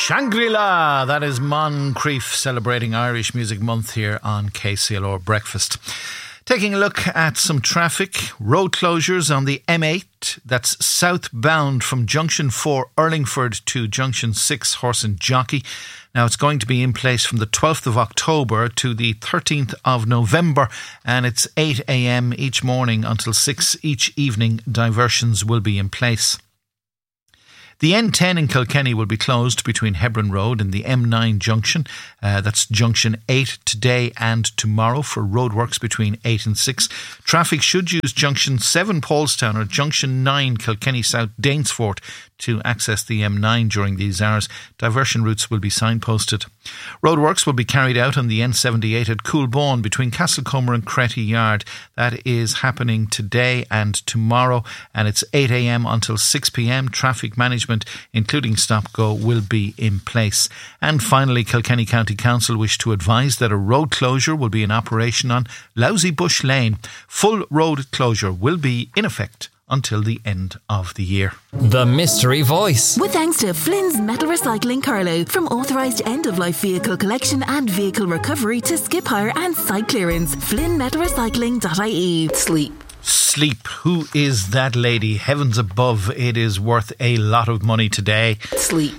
Shangri-La, that is Moncrief celebrating Irish Music Month here on KCLR Breakfast. Taking a look at some traffic, road closures on the M8, that's southbound from Junction 4 Urlingford to Junction 6 Horse and Jockey. Now it's going to be in place from the 12th of October to the 13th of November, and it's 8 a.m. each morning until 6 each evening. Diversions will be in place. The N10 in Kilkenny will be closed between Hebron Road and the M9 junction. That's junction 8 today and tomorrow for roadworks between 8 and 6. Traffic should use junction 7 Paulstown or junction 9 Kilkenny South Danesfort to access the M9 during these hours. Diversion routes will be signposted. Roadworks will be carried out on the N78 at Coolbawn between Castlecomer and Cretty Yard. That is happening today and tomorrow, and it's 8 a.m. until 6 p.m. Traffic management, including stop-go, will be in place. And finally, Kilkenny County Council wish to advise that a road closure will be in operation on Lousy Bush Lane. Full road closure will be in effect until the end of the year. The Mystery Voice. With thanks to Flynn's Metal Recycling Carlow. From authorised end-of-life vehicle collection and vehicle recovery to skip hire and site clearance. FlynnMetalRecycling.ie. Sleep. Who is that lady? Heavens above, it is worth a lot of money today. Sleep.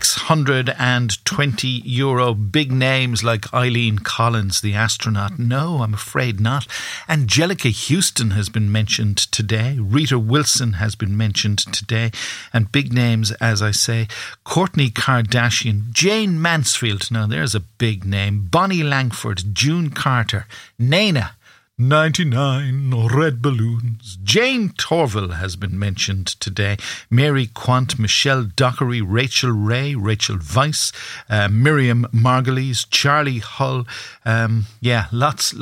€620. Big names like Eileen Collins, the astronaut. No, I'm afraid not. Angelica Houston has been mentioned today. Rita Wilson has been mentioned today. And big names, as I say, Kourtney Kardashian, Jane Mansfield. Now there's a big name. Bonnie Langford, June Carter, Nena, 99 red balloons. Jane Torville has been mentioned today. Mary Quant, Michelle Dockery, Rachel Ray, Rachel Weisz, Miriam Margolyes, Charlie Hull. Lots.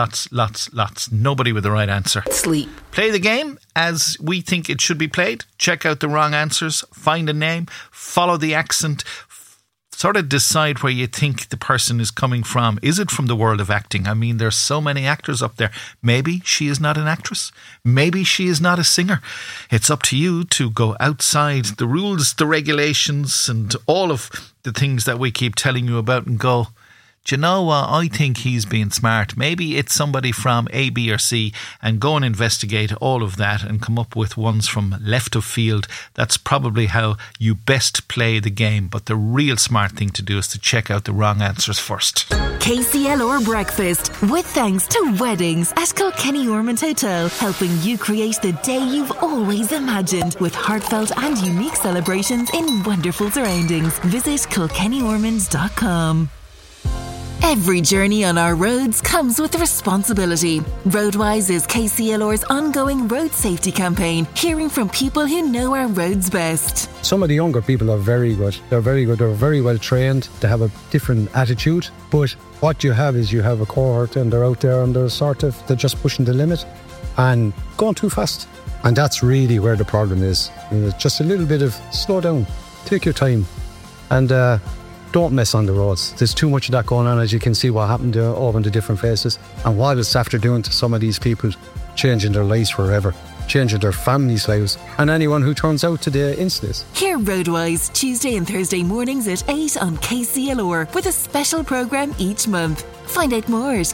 Nobody with the right answer. Sleep. Play the game as we think it should be played. Check out the wrong answers. Find a name. Follow the accent. Sort of decide where you think the person is coming from. Is it from the world of acting? I mean, there's so many actors up there. Maybe she is not an actress. Maybe she is not a singer. It's up to you to go outside the rules, the regulations, and all of the things that we keep telling you about and go, do you know what? I think he's being smart. Maybe it's somebody from A, B or C, and go and investigate all of that and come up with ones from left of field. That's probably how you best play the game. But the real smart thing to do is to check out the wrong answers first. KCLR Breakfast. With thanks to Weddings at Kilkenny Ormond Hotel. Helping you create the day you've always imagined. With heartfelt and unique celebrations in wonderful surroundings. Visit KilkennyOrmonds.com. Every journey on our roads comes with responsibility. Roadwise is KCLR's ongoing road safety campaign, hearing from people who know our roads best. Some of the younger people are very good. They're very good. They're very well trained. They have a different attitude. But what you have is you have a cohort and they're out there and they're just pushing the limit and going too fast. And that's really where the problem is. Just a little bit of slow down. Take your time. And don't mess on the roads. There's too much of that going on, as you can see what happened over the different faces. And what it's after doing to some of these people, changing their lives forever, changing their families' lives, and anyone who turns out to the incidents. Hear Roadwise Tuesday and Thursday mornings at 8 on KCLR with a special programme each month. Find out more at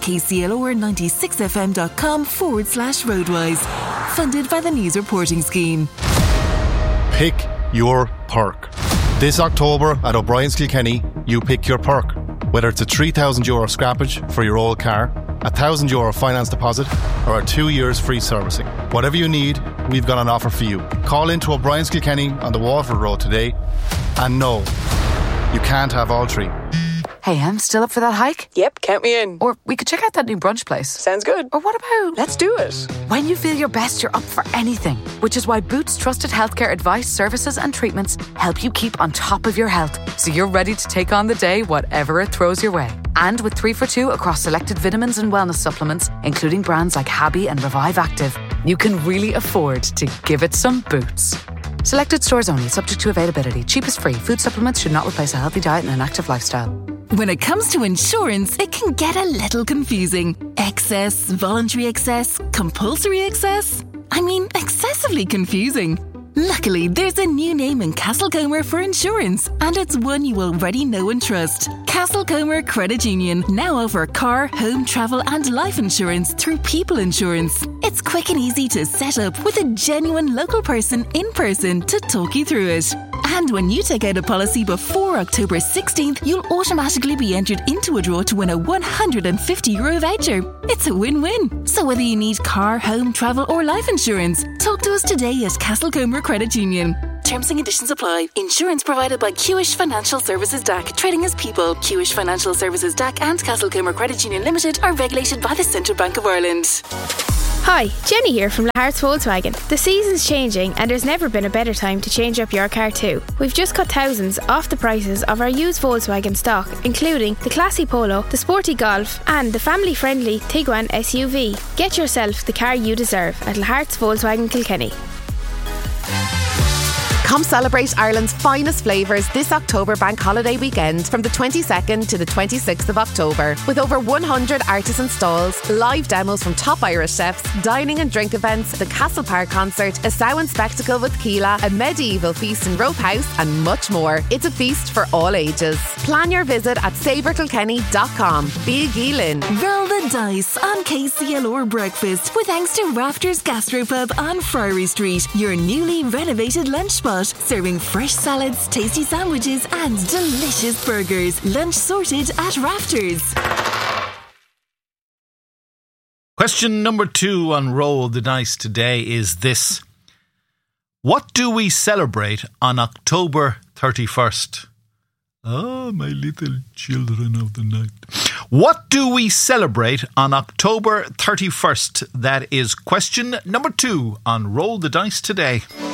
kclr96fm.com/Roadwise. Funded by the News Reporting Scheme. Pick your perk. This October at O'Brien's Kilkenny, you pick your perk. Whether it's a €3,000 scrappage for your old car, a €1,000 finance deposit, or a 2 years free servicing. Whatever you need, we've got an offer for you. Call into O'Brien's Kilkenny on the Waterford Road today. And no, you can't have all three. Hey, Em, still up for that hike? Yep, count me in. Or we could check out that new brunch place. Sounds good. Or what about... Let's do it. When you feel your best, you're up for anything. Which is why Boots trusted healthcare advice, services and treatments help you keep on top of your health. So you're ready to take on the day, whatever it throws your way. And with 3 for 2 across selected vitamins and wellness supplements, including brands like Habby and Revive Active, you can really afford to give it some Boots. Selected stores only, subject to availability. Cheap is free. Food supplements should not replace a healthy diet and an active lifestyle. When it comes to insurance, it can get a little confusing. Excess, voluntary excess, compulsory excess. I mean, excessively confusing. Luckily, there's a new name in Castlecomer for insurance, and it's one you already know and trust. Castlecomer Credit Union now offer car, home, travel and life insurance through People Insurance. It's quick and easy to set up with a genuine local person in person to talk you through it. And when you take out a policy before October 16th, you'll automatically be entered into a draw to win a €150 voucher. It's a win-win. So whether you need car, home, travel or life insurance, talk to us today at Castlecomer Credit Union. Terms and conditions apply. Insurance provided by Kewish Financial Services DAC, trading as People. Kewish Financial Services DAC and Castlecomer Credit Union Limited are regulated by the Central Bank of Ireland. Hi, Jenny here from Lahart's Volkswagen. The season's changing and there's never been a better time to change up your car too. We've just cut thousands off the prices of our used Volkswagen stock, including the classy Polo, the sporty Golf and the family-friendly Tiguan SUV. Get yourself the car you deserve at Lahart's Volkswagen Kilkenny. Come celebrate Ireland's finest flavours this October bank holiday weekend from the 22nd to the 26th of October. With over 100 artisan stalls, live demos from top Irish chefs, dining and drink events, the Castle Park concert, a Samhain spectacle with Keela, a medieval feast in Rope House and much more. It's a feast for all ages. Plan your visit at savorkilkenny.com. Be Geelin. Roll the dice on KCLR Breakfast with thanks to Rafters Gastropub on Friary Street, your newly renovated lunch spot, serving fresh salads, tasty sandwiches and delicious burgers. Lunch sorted at Rafters. Question number 2 on Roll the Dice today is this. What do we celebrate on October 31st? Ah, my little children of the night. What do we celebrate on October 31st? That is question number 2 on Roll the Dice today.